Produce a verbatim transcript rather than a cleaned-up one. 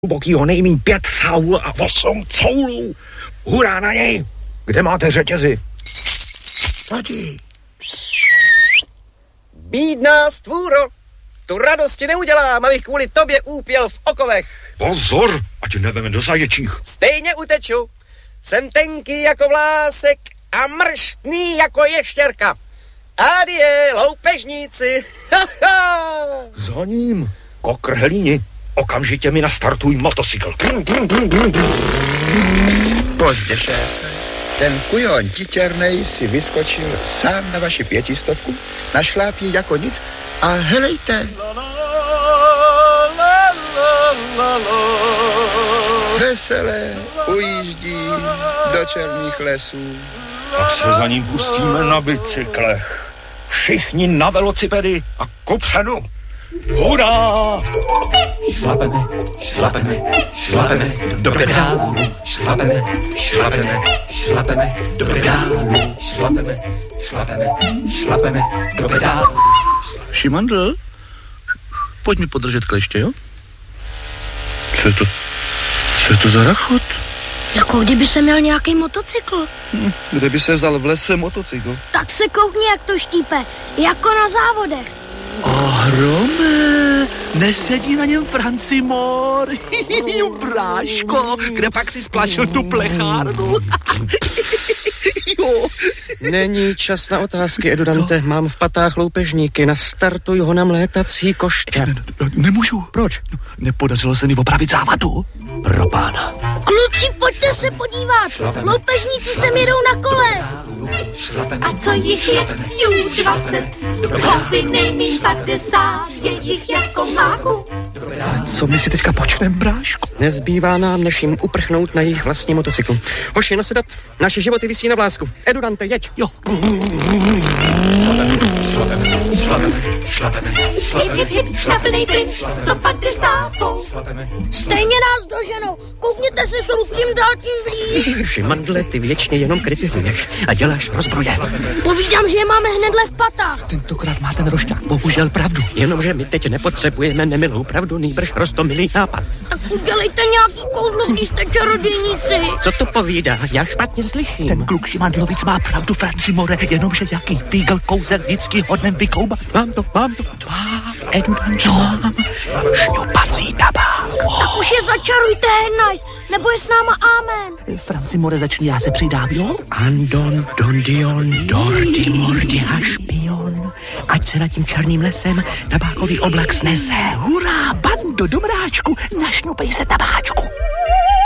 hlubokýho nejmíň pět sahů a osm coulů. Hurá na něj! Kde máte řetězy? Tady. Bídná stvůro, tu radosti neudělám, abych kvůli tobě úpěl v okovech. Pozor, ať neveme do zaječích. Stejně uteču. Jsem tenký jako vlásek a mrštný jako ještěrka. Adie, loupežníci. Za ním, kokrhlíni, okamžitě mi nastartuj motocykl. Pozdě, šéfe. Ten kujon titěrnej si vyskočil sám na vaši pětistovku, našláp ji jako nic a helejte. Veselé ujíždí do černých lesů. Tak se za ním pustíme na bicyklech. Všichni na velocipedy a kupředu. Hurá! Šlapeme, šlapeme, šlapeme do pedálu, šlapeme, šlapeme, šlapeme do pedálu, šlapeme, šlapeme, šlapeme do pedálu. Šimandl, pojď mi podržet kleště, jo? Co je to? Co je to za rachot? Jako kdyby se měl nějaký motocykl. Hm, kde by se vzal v lese motocykl? Tak se koukni, jak to štípe. Jako na závodech. Ohromé, nesedí na něm Francimor. Bráško, kde pak si splašil tu plechárnu? Jo. Není čas na otázky, Edudante. Mám v patách loupežníky. Nastartuj ho na mlétací koště. Ne, ne, nemůžu. Proč? Nepodařilo se mi opravit závadu. Pro pána. Kluci, pojďte se podívat. Loupežníci sem jedou na kole. A co jich je? Jú dvacet. Houby nejmíň padesát. Je jich jako máku. Co my si teďka počneme, bráško? Nezbývá nám, než jim uprchnout na jejich vlastní motocyklu. Hoši, nasedat. Naše životy visí na vlásku. Edudante, jeď. Jo. Šlapeme, šlapeme, šlapeme, Hip, hip, hip, šlapnej plyn, sto padesátou. Stejně nás doženou. Koukněte si, jsou tím dál tím blíž. Šimandle, ty věčně jenom kritizuješ a děláš rozbroje. Povídám, že je máme hnedle v patách. Tentokrát má ten rošťák bohužel pravdu. Jenomže my teď nepotřebujeme nemilou pravdu, nýbrž roztomilý nápad. Tak udělejte nějaký kouzlo, když jste čarodějníci. Co to povídá? Já špatně slyším. Ten kluk Šimandlovic má pravdu, Francimore, jenomže jaký fígl kouzelnický hodnem vykoubat. Mám to, mám to. Mám, Edudante, mám. Šňupací tabák. Tak už je začarujte, Hennice, nebo je s náma amen. Francimore, začni, já se přidám, jo? Andon, Dondion, Dordy, Mordy, Hašpion. Ať se nad tím černým lesem tabákový oblak snese. Hurá, bando, domráčku, našňupej se tabáčku.